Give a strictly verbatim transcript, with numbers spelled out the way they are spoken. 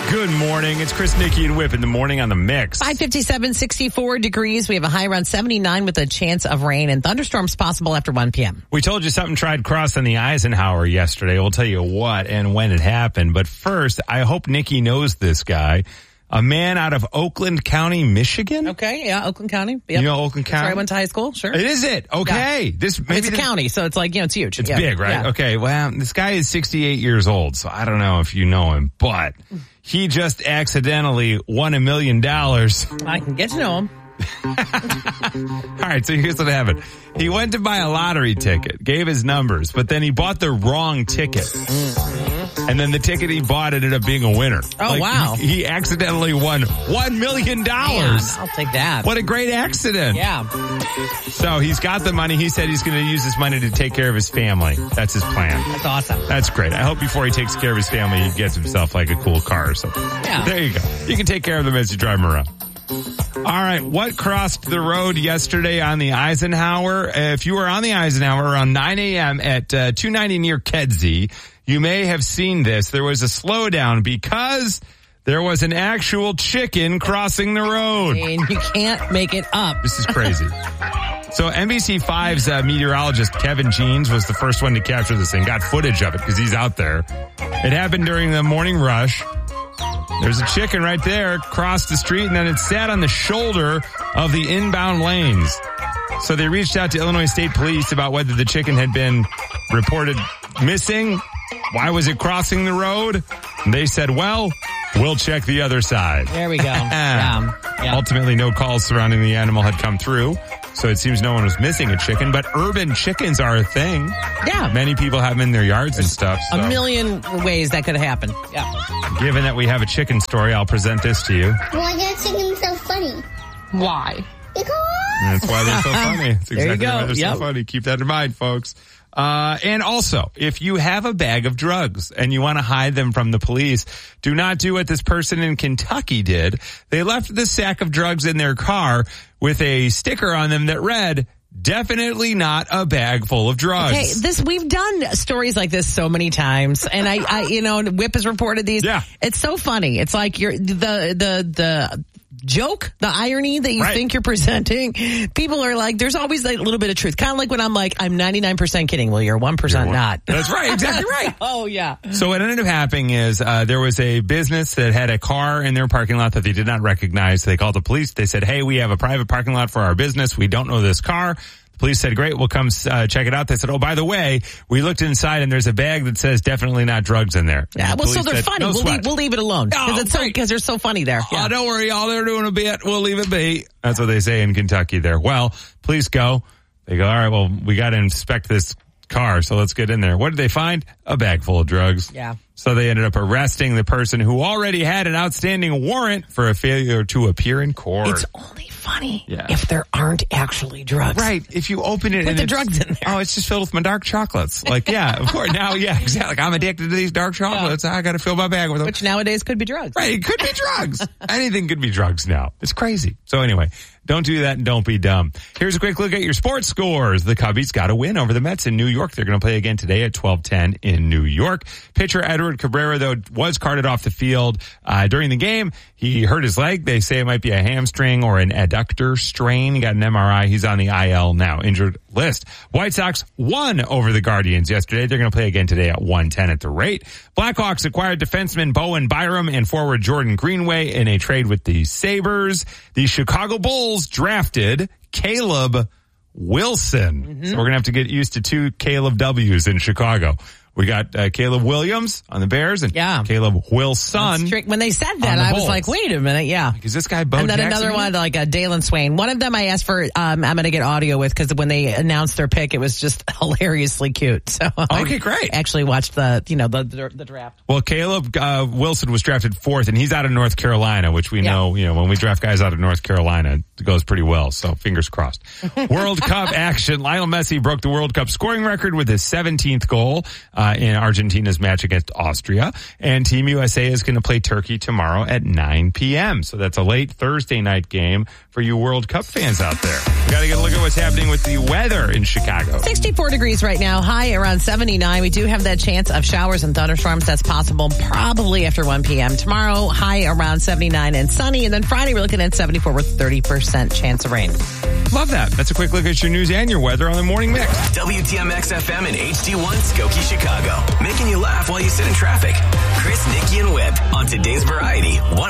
Good morning. It's Chris, Nikki, and Whip in the morning on the Mix. five fifty-seven, sixty-four degrees. We have a high around seventy-nine with a chance of rain and thunderstorms possible after one p.m. We told you something tried crossing the Eisenhower yesterday. We'll tell you what and when it happened. But first, I hope Nikki knows this guy. A man out of Oakland County, Michigan. Okay, yeah, Oakland County. Yep. You know Oakland County? That's where I went to high school, sure. It is it? Okay. Yeah. This maybe It's a this, county, so it's like, you know, it's huge. It's yeah. big, right? Yeah. Okay, well, this guy is sixty-eight years old, so I don't know if you know him, but he just accidentally won a million dollars. I can get to know him. All right, so here's what happened. He went to buy a lottery ticket, gave his numbers, but then he bought the wrong ticket. Mm-hmm. And then the ticket he bought ended up being a winner. Oh, like, wow. He, he accidentally won one million dollars. I'll take that. What a great accident. Yeah. So he's got the money. He said he's going to use this money to take care of his family. That's his plan. That's awesome. That's great. I hope before he takes care of his family, he gets himself like a cool car or something. Yeah. There you go. You can take care of them as you drive them around. All right, what crossed the road yesterday on the Eisenhower? If you were on the Eisenhower around nine a.m. at uh, two ninety near Kedzie, you may have seen this. There was a slowdown because there was an actual chicken crossing the road. And you can't make it up. This is crazy. So N B C five's uh, meteorologist Kevin Jeans was the first one to capture this thing, got footage of it because he's out there. It happened during the morning rush. There's a chicken right there, crossed the street, and then it sat on the shoulder of the inbound lanes. So they reached out to Illinois State Police about whether the chicken had been reported missing. Why was it crossing the road? And they said, well, we'll check the other side. There we go. yeah. Yeah. Ultimately, no calls surrounding the animal had come through. So it seems no one was missing a chicken, but urban chickens are a thing. Yeah. Many people have them in their yards and stuff. So. A million ways that could happen. Yeah. Given that we have a chicken story, I'll present this to you. Why are chickens so funny? Why? Because. And that's why they're so funny. That's There you exactly go. why they're Yep. so funny. Keep that in mind, folks. Uh, and also, if you have a bag of drugs and you want to hide them from the police, do not do what this person in Kentucky did. They left the sack of drugs in their car with a sticker on them that read, definitely not a bag full of drugs. Okay, this we've done stories like this so many times, and I, I you know, Whip has reported these. Yeah. It's so funny. It's like you're the the the joke, the irony that you Right. think you're presenting. People are like, there's always like a little bit of truth. Kind of like when I'm like, I'm ninety-nine percent kidding. Well, you're one percent not. That's right. Exactly right. Oh yeah. So what ended up happening is uh, there was a business that had a car in their parking lot that they did not recognize. They called the police. They said, hey, we have a private parking lot for our business. We don't know this car. The police said, great, we'll come uh, check it out. They said, oh, by the way, we looked inside and there's a bag that says definitely not drugs in there. Yeah, And the well, so police they're said, funny. no we'll, sweat. leave, we'll leave it alone because Oh, it's so great. because they're so funny there. Yeah. Oh, don't worry, y'all. They're doing a bit. We'll leave it be. That's what they say in Kentucky there. Well, police go. They go, all right, well, we got to inspect this car, so let's get in there. What did they find? A bag full of drugs. Yeah. So they ended up arresting the person who already had an outstanding warrant for a failure to appear in court. It's only funny Yeah. if there aren't actually drugs. Right. If you open it Put and the it's, drugs in there. oh, it's just filled with my dark chocolates. Like, yeah, of course. Now, yeah, exactly. Like, I'm addicted to these dark chocolates. I got to fill my bag with them. Which nowadays could be drugs. Right. It could be drugs. Anything could be drugs now. It's crazy. So anyway, don't do that and don't be dumb. Here's a quick look at your sports scores. The Cubbies got a win over the Mets in New York. They're going to play again today at twelve ten in New York. Pitcher Edward Cabrera, though, was carted off the field uh, during the game. He hurt his leg. They say it might be a hamstring or an adductor strain. He got an M R I. He's on the I L now, injured list. White Sox won over the Guardians yesterday. They're going to play again today at one ten at the rate. Blackhawks acquired defenseman Bowen Byram and forward Jordan Greenway in a trade with the Sabres. The Chicago Bulls drafted Caleb Wilson. Mm-hmm. So we're going to have to get used to two Caleb W's in Chicago. We got uh, Caleb Williams on the Bears and Yeah. Caleb Wilson. When they said that, the I was Bulls. like, wait a minute, yeah. Is this guy Bo And then Jackson? another one, like uh, Dalen Swain. One of them I asked for, um, I'm going to get audio with because when they announced their pick, it was just hilariously cute. So Okay, I great. actually watched the, you know, the the, the draft. Well, Caleb uh, Wilson was drafted fourth, and he's out of North Carolina, which we Yeah. know, you know, when we draft guys out of North Carolina, it goes pretty well. So fingers crossed. World Cup action. Lionel Messi broke the World Cup scoring record with his seventeenth goal. Uh, uh, in Argentina's match against Austria. And Team U S A is going to play Turkey tomorrow at nine p.m. So that's a late Thursday night game for you World Cup fans out there. We got to get a look at what's happening with the weather in Chicago. sixty-four degrees right now, high around seventy-nine. We do have that chance of showers and thunderstorms. That's possible probably after one p.m. Tomorrow, high around seventy-nine and sunny. And then Friday, we're looking at seventy-four with thirty percent chance of rain. Love that. That's a quick look at your news and your weather on the Morning Mix. W T M X F M and H D one Skokie, Chicago. Making you laugh while you sit in traffic. Chris, Nikki, and Whip on today's Variety.